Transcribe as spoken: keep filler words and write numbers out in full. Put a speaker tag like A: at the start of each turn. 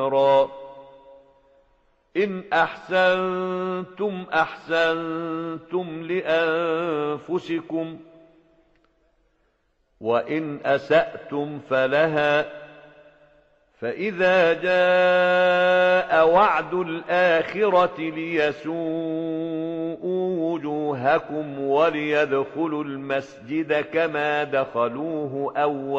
A: إن أحسنتم أحسنتم لأنفسكم، وإن أسأتم فلها. فإذا جاء وعد الآخرة ليسوءوا وجوهكم وليدخلوا المسجد كما دخلوه أول